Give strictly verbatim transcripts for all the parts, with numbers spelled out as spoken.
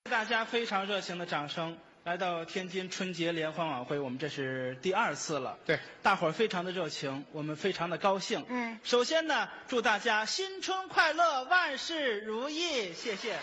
大家非常热情的掌声，来到天津春节联欢晚会，我们这是第二次了。 对， 大伙儿非常的热情，我们非常的高兴。 嗯， 首先呢，祝大家新春快乐，万事如意，谢谢。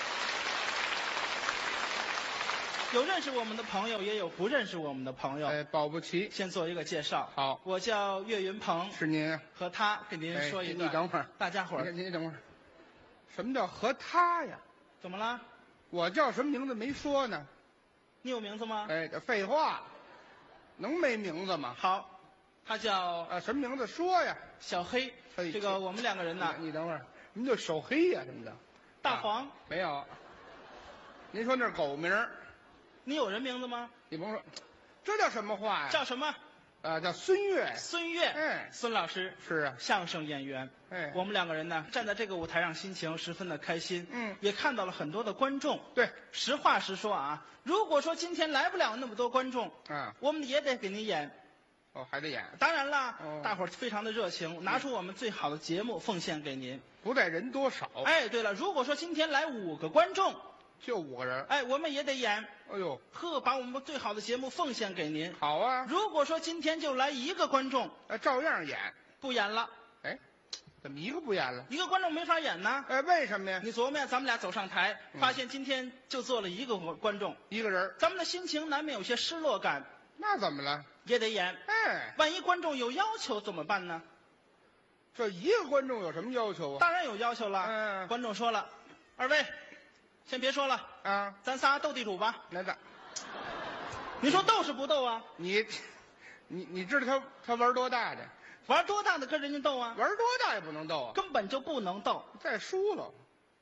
有认识我们的朋友，也有不认识我们的朋友。 哎，保不齐。 先做一个介绍。 好， 我叫岳云鹏， 是您啊。 和他给您说一段。 哎、你等会儿， 大家伙儿， 您您等会儿，什么叫和他呀？ 怎么了？ 我叫什么名字没说呢？ 你有名字吗？ 哎，这废话，能没名字吗？ 好，他叫啊，什么名字说呀？ 小黑。 嘿这个我们两个人呢， 你, 你等会儿，什么叫小黑呀？什么的？ 大黄、 啊、没有。您说那是狗名？ 你有人名字吗？ 你甭说，这叫什么话呀？ 叫什么？ 啊，叫孙越。 孙越。 哎， 孙老师是啊， 相声演员。 哎， 我们两个人呢，站在这个舞台上，心情十分的开心。 嗯， 也看到了很多的观众。 对， 实话实说啊，如果说今天来不了那么多观众， 啊， 我们也得给您演。 哦，还得演。 当然了， 哦、 大伙儿非常的热情，拿出我们最好的节目奉献给您。 不在人多少。 哎，对了，如果说今天来五个观众， 就五个人， 哎，我们也得演。 哎呦， 呵，把我们最好的节目奉献给您。 好啊。 如果说今天就来一个观众， 哎，照样演， 不演了。 哎，怎么一个不演了？ 一个观众没法演呢。 哎，为什么呀？ 你琢磨呀，咱们俩走上台， 嗯、 发现今天就坐了一个观众， 一个人， 咱们的心情难免有些失落感。 那怎么了？ 也得演。 哎， 万一观众有要求怎么办呢？ 这一个观众有什么要求啊？ 当然有要求了。 嗯， 观众说了，二位，先别说了啊， 咱仨斗地主吧。 那咋？ 你说斗是不斗啊？ 你，你你知道他他玩多大的？ 玩多大的跟人家斗啊？ 玩多大也不能斗啊， 根本就不能斗。 再输了。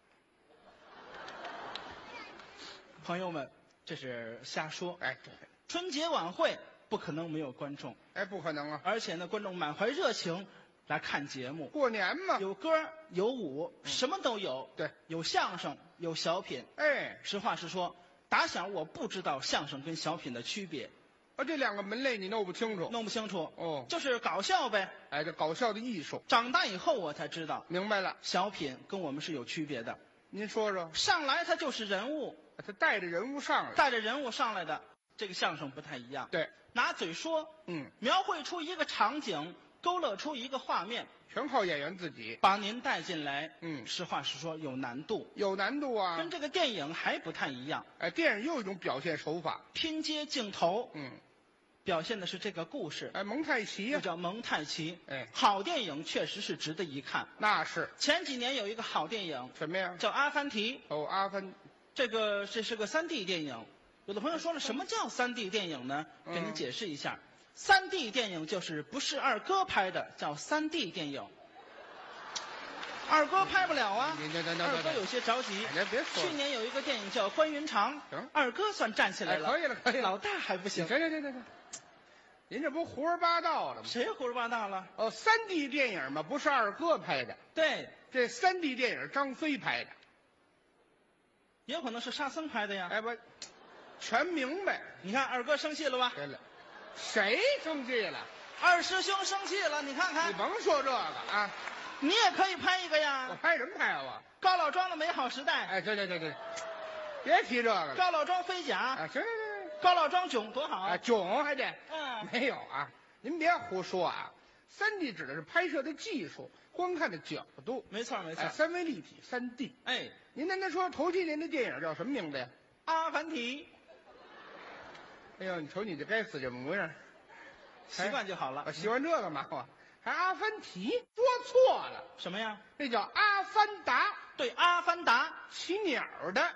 朋友们，这是瞎说。 哎，对， 春节晚会不可能没有观众。 哎，不可能啊！ 而且呢，观众满怀热情来看节目。 过年嘛， 有歌有舞，什么都有。 对， 有相声，有小品。 哎， 实话实说，打小我不知道相声跟小品的区别。 啊，这两个门类你弄不清楚？ 弄不清楚。 哦， 就是搞笑呗。 哎，这搞笑的艺术。 长大以后我才知道， 明白了， 小品跟我们是有区别的。 您说说。 上来他就是人物， 他带着人物上来， 带着人物上来的，这个相声不太一样。 对， 拿嘴说， 嗯， 描绘出一个场景，勾勒出一个画面， 全靠演员自己把您带进来。 嗯， 实话实说，有难度， 有难度啊， 跟这个电影还不太一样。 哎，电影又有一种表现手法， 拼接镜头， 嗯， 表现的是这个故事。 哎，蒙太奇呀、 这叫蒙太奇。 哎， 好电影确实是值得一看。 那是。 前几年有一个好电影， 什么呀？ 叫《阿凡提》。 哦，阿凡， 这个这是个三 D 电影。有的朋友说了，什么叫三 D 电影呢？ 嗯、 给您解释一下，三 D 电影就是不是二哥拍的，叫三 D 电影。二哥拍不了啊，二哥有些着急。 哎，别说。 去年有一个电影叫《关云长》，二哥算站起来了。 哎、可以了，可以了。 老大还不行。 行行行行行，您这不胡说八道了吗？ 谁胡说八道了？ 哦，三 D 电影嘛，不是二哥拍的。 对， 这三 D 电影张飞拍的， 也有可能是沙僧拍的呀。 哎，我全明白。 你看二哥生气了吧？ 对了，谁生气了？ 二师兄生气了，你看看。 你甭说这个啊。 你也可以拍一个呀！ 我拍什么拍啊？我高老庄的美好时代。 哎，对对对对，别提这个了。 高老庄飞甲。 啊，行行行。 高老庄囧多好啊，囧还得。 嗯。 没有啊，您别胡说啊！三 D 指的是拍摄的技术，观看的角度。 没错没错。 哎，三维立体，三 D。 哎， 您刚才说头些年的电影叫什么名字呀？ 阿凡提。 哎呦，你瞅你这该死这模样， 习惯就好了。 啊，习惯这干嘛啊？还阿凡提，说错了。 什么呀？ 那叫阿凡达。 对，阿凡达， 骑鸟的。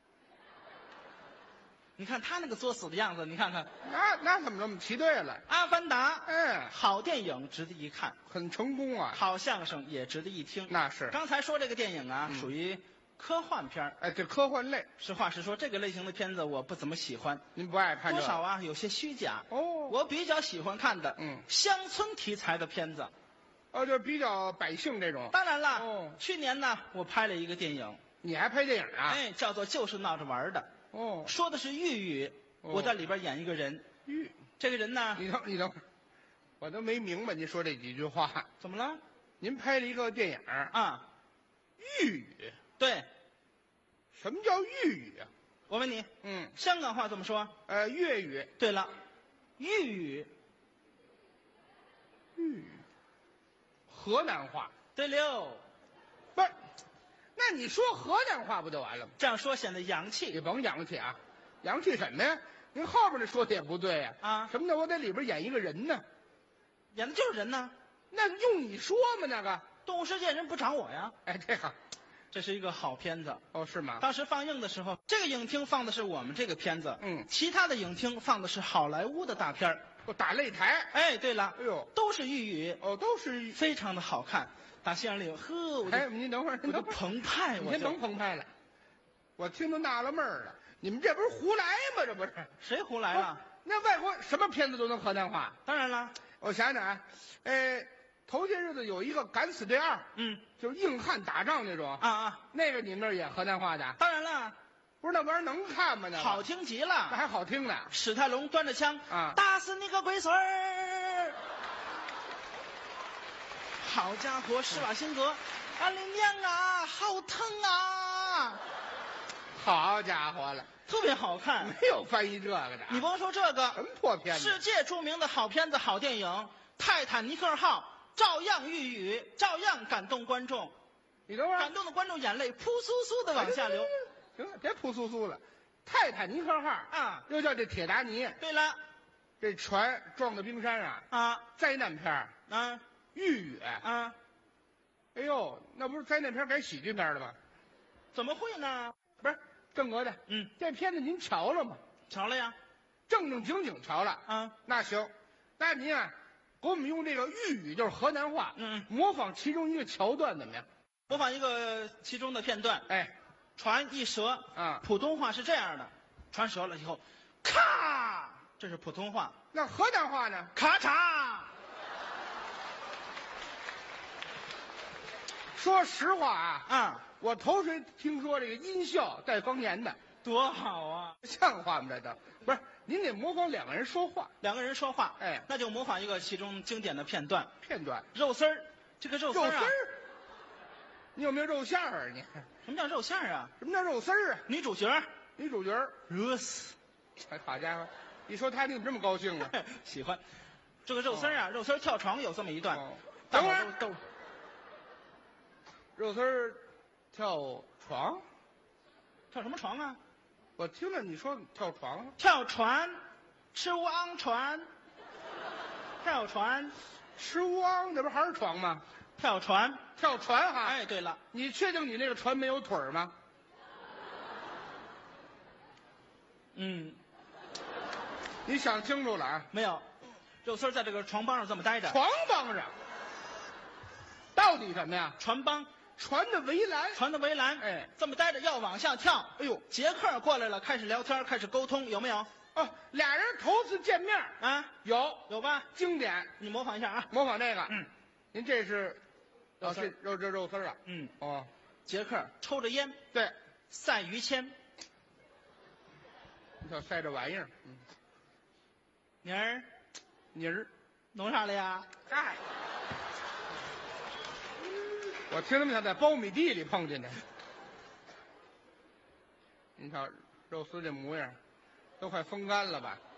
你看他那个作死的样子，你看看。 那那怎么这么骑对了？ 阿凡达， 嗯， 好电影，值得一看， 很成功啊。 好相声也值得一听。 那是。 刚才说这个电影啊， 嗯、 属于科幻片。 哎，这科幻类。 实话实说，这个类型的片子我不怎么喜欢。 您不爱看这？ 多少啊，有些虚假。 哦。 我比较喜欢看的， 嗯， 乡村题材的片子。 哦，就比较百姓这种。 当然了， 哦， 去年呢，我拍了一个电影。 你还拍电影啊？ 哎，叫做《就是闹着玩的》。 哦， 说的是豫语， 哦、 我在里边演一个人。 豫， 这个人呢？ 你等，你等会儿，我都没明白您说这几句话。 怎么了？ 您拍了一个电影啊？ 豫语。 对。 什么叫豫语啊？ 我问你， 嗯， 香港话怎么说？ 呃，粤语。 对了，豫语。 豫语。河南话。 对溜。 不是，那你说河南话不就完了吗？ 这样说显得洋气。 你甭洋气啊，洋气什么呀？您后边那说的也不对呀。 啊， 什么叫我在里边演一个人呢？ 演的就是人呢。 那用你说吗？那个动物世界人不找我呀。 哎，这个， 这是一个好片子。 哦，是吗？ 当时放映的时候，这个影厅放的是我们这个片子， 嗯， 其他的影厅放的是好莱坞的大片儿。 哦，打擂台。 哎，对了， 哎呦， 都是豫语。 哦，都是非常的好看。打戏院里，呵，我就哎，您等会儿， 我就澎湃， 您甭澎湃了，我听都纳了闷儿了，你们这不是胡来吗？这不是？ 谁胡来了？ 那外国什么片子都能河南话？ 当然了， 我想想啊，呃，头些日子有一个《敢死队二》， 嗯， 就是硬汉打仗那种啊啊， 那个你们那儿演河南话的？ 当然了， 不是那玩意儿能看吗？那好听极了， 那还好听呢。 史泰龙端着枪啊， 打死你个龟孙儿！好家伙，施瓦辛格，俺的娘啊，好疼啊！ 好家伙了， 特别好看， 没有翻译这个的。 你甭说这个， 什么破片子？ 世界著名的好片子、好电影《泰坦尼克号》，照样豫语，照样感动观众。 你等会儿， 感动的观众眼泪扑簌簌的往下流。 行了，别扑簌簌了。泰坦尼克号啊， 又叫这铁达尼。 对了， 这船撞到冰山啊啊， 灾难片儿啊， 豫语啊， 哎呦，那不是灾难片改喜剧片了吗？ 怎么会呢？ 不是正格的， 嗯， 这片子您瞧了吗？ 瞧了呀， 正正经经瞧了啊。 那行，那您啊，给我们用这个豫语，就是河南话， 嗯， 模仿其中一个桥段怎么样？ 模仿一个其中的片段。 哎， 船一折啊， 普通话是这样的，船折了以后，咔，这是普通话。 那河南话呢？ 咔嚓。 说实话啊， 啊， 我头回听说这个音效带方言的， 多好啊！ 像话吗？这都不是，您得模仿两个人说话， 两个人说话， 哎， 那就模仿一个其中经典的片段。 片段， 肉丝儿，这个肉丝儿啊， 你有没有肉馅儿啊？你什么叫肉馅儿啊？ 什么叫肉丝儿啊？ 女主角， 女主角热死！ 哎，好家伙，一说他你怎么这么高兴啊？ 喜欢。这个肉丝儿啊，肉丝儿跳床有这么一段。 哦等会儿都。 肉丝儿跳床， 跳什么床啊？ 我听了你说跳床， 跳船，吃乌昂船。跳船， 吃乌昂，那不还是床吗？ 跳船， 跳船哈。 哎，对了， 你确定你那个船没有腿儿吗？ 嗯， 你想清楚了啊？ 没有，肉丝儿在这个床帮上这么待着。 床帮上，到底什么呀？ 船帮。 船的围栏， 船的围栏， 哎， 这么待着要往下跳。 哎呦， 杰克过来了，开始聊天，开始沟通，有没有？ 哦，俩人头次见面啊， 有有吧？ 经典， 你模仿一下啊， 模仿这个。 嗯， 您这是， 肉丝肉这肉丝儿啊。 嗯， 哦， 杰克抽着烟， 对， 赛于谦。 你瞧晒这玩意儿，嗯， 妮儿， 妮儿， 弄啥了呀？ 哎。我听他们像在苞米地里碰见的。你瞧肉丝这模样，都快风干了吧？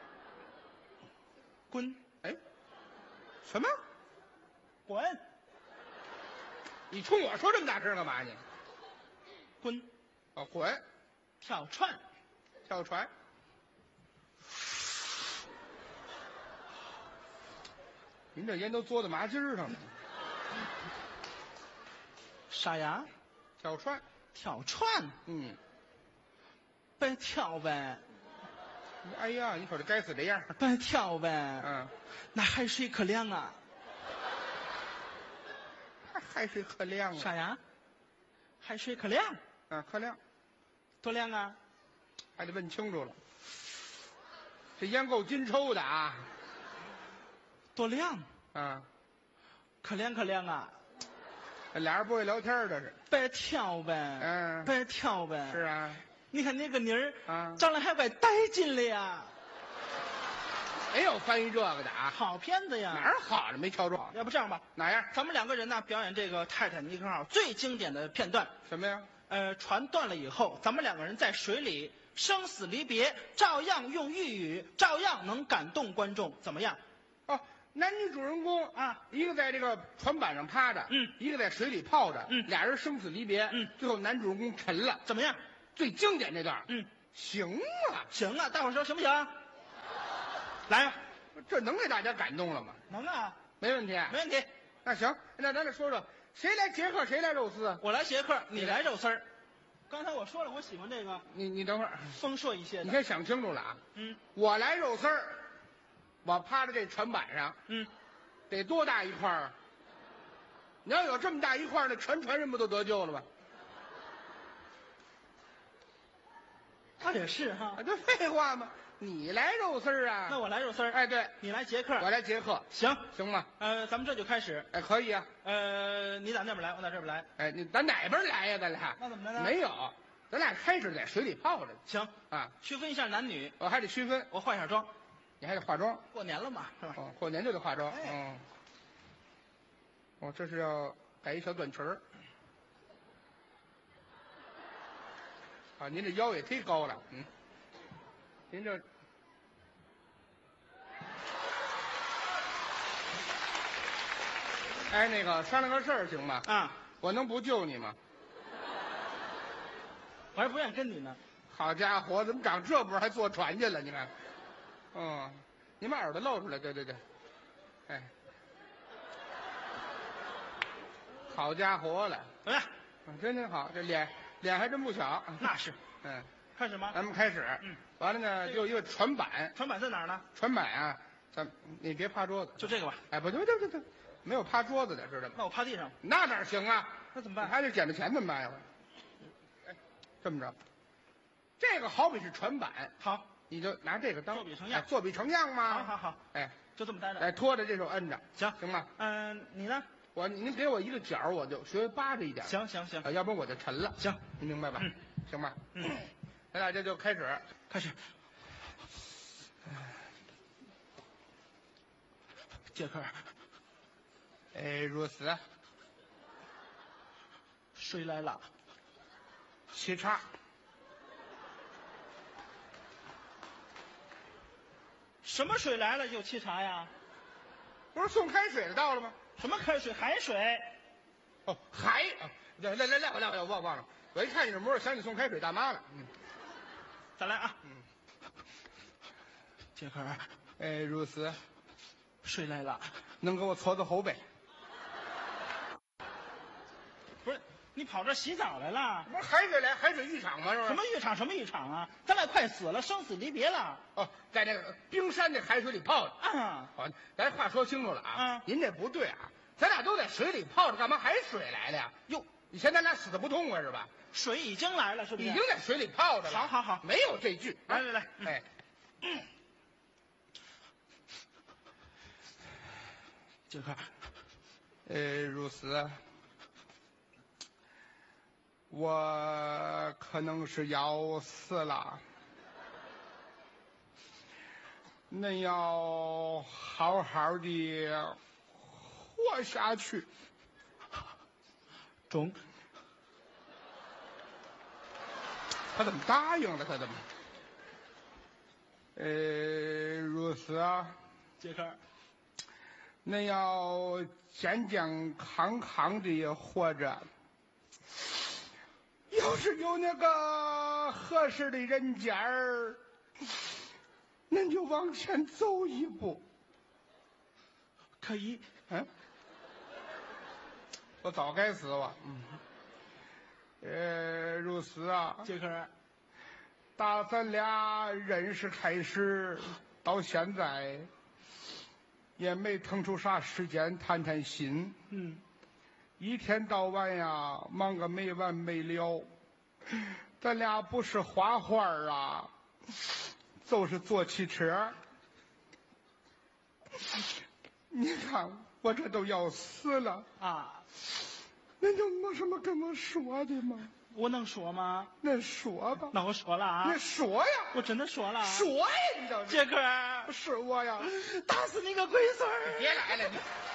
滚！ 哎，什么？ 滚！ 你冲我说这么大声干嘛你？ 滚！ 哦，滚！ 跳船， 跳船。您这烟都嘬到麻筋上了。 傻丫， 跳船， 跳船， 嗯， 别跳呗。 哎呀，你瞅这该死的样， 别跳呗。 嗯， 那海水可凉啊。 还海水可凉啊。 啥呀？海水可凉。 啊，可凉。 多凉啊？ 还得问清楚了。这烟够金抽的啊。 多凉。 啊， 可凉可凉啊。 这俩人不会聊天的是。 别跳呗。 嗯。 别跳呗。 是啊。 你看那个妮儿啊， 长得还怪带劲了呀。 没有翻译这个的啊。 好片子呀。 哪儿好了没瞧着？ 要不这样吧， 哪样？ 咱们两个人呢表演这个泰坦尼克号最经典的片段。 什么呀？ 呃，船断了以后，咱们两个人在水里生死离别，照样用豫语，照样能感动观众，怎么样？ 哦，男女主人公啊， 一个在这个船板上趴着， 嗯， 一个在水里泡着， 嗯， 俩人生死离别， 嗯， 最后男主人公沉了， 怎么样？ 最经典这段， 嗯， 行啊， 行啊，大伙儿说行不行？来呀， 这能给大家感动了吗？ 能啊， 没问题， 没问题。 那行，那咱俩说说，谁来杰克，谁来肉丝？ 我来杰克，你来肉丝儿。刚才我说了，我喜欢这个你你等会儿， 丰硕一些的。 你先想清楚了啊。 嗯， 我来肉丝儿，我趴在这船板上， 嗯， 得多大一块儿啊？你要有这么大一块儿，那全船人不都得救了吧？ 他也是哈。 啊，这废话吗？你来肉丝儿啊？ 那我来肉丝儿。 哎，对， 你来杰克， 我来杰克， 行行吗？ 呃，咱们这就开始。 哎，可以啊。 呃，你打那边来，我打这边来。 哎，你咱哪边来呀？咱俩那怎么着呢？ 没有，咱俩开始在水里泡着。 行啊， 区分一下男女。 我还得区分， 我化一下妆， 你还得化妆。 过年了嘛，是吧？ 哦，过年就得化妆。 哎嗯。哦，这是要改一小短裙儿。啊，您这腰也忒高了，嗯。您这。哎，那个商量个事儿行吗？ 啊， 我能不救你吗？ 我还不愿意跟你呢。 好家伙，怎么长这波还坐船去了？你看，嗯，你把耳朵露出来，对对对，哎，好家伙了， 怎么样？ 真真好，这脸脸还真不小。 那是。 嗯， 开始吗？ 咱们开始。 嗯， 完了呢，就一个船板。 船板在哪儿呢？ 船板啊，咱你别趴桌子。 就这个吧。 哎，不对不对不对，没有趴桌子的，知道吗？ 那我趴地上。 那哪行啊？ 那怎么办？ 还得捡着钱怎么办呀？哎，这么着，这个好比是船板， 好， 你就拿这个当作比成样哎作比成样嘛。 好好好， 哎， 就这么待着。 哎，拖着这手摁着， 行行吗？ 嗯、你呢？ 我您给我一个角，我就学扒着一点。 行行行， 啊，要不然我就沉了。 行， 您明白吧？ 嗯， 行吧？ 嗯， 咱俩这就开始， 开始。杰克， 哎，如此， 水来了。 沏茶。 什么水来了就沏茶呀？ 不是送开水的到了吗？ 什么开水？海水。 哦，还啊，来来来来，我来我忘忘了，我一看你这模样，想起送开水大妈了。嗯， 再来啊。 嗯， 杰克， 哎，如此， 水来了。 能给我搓搓后背？ 不是，你跑这洗澡来了？ 不是海水来海水浴场吗？是吧？ 什么浴场？什么浴场啊？咱俩快死了，生死离别了。 哦，在那个冰山那海水里泡着。 啊， 好，咱话说清楚了啊。 嗯， 您这不对啊，咱俩都在水里泡着，干嘛还水来了呀？哟，以前咱俩死的不痛快是吧？ 水已经来了，是不是？ 已经在水里泡着了。 好好好， 没有这句。 来来来， 哎。 嗯杰克， 呃，如此，我可能是要死了，恁要好好的活下去。 中。 他怎么答应了？他怎么？呃，如此啊， 杰克。 恁要健健康康的活着，要是有那个合适的人家儿，恁就往前走一步。 可以。 嗯，我早该死我。嗯，呃，如此啊， 杰克， 打咱俩认识开始到现在。也没腾出啥时间谈谈心， 嗯， 一天到晚呀忙个没完没了。咱俩不是画画啊，就是坐汽车。你看我这都要死了啊， 那有没什么跟我说的吗？ 我能说吗？ 那说吧。 那我说了啊。 那说呀。 我真的说了。 说呀，你倒是。 杰克， 是我呀。 打死你个龟孙儿！ 别来了你。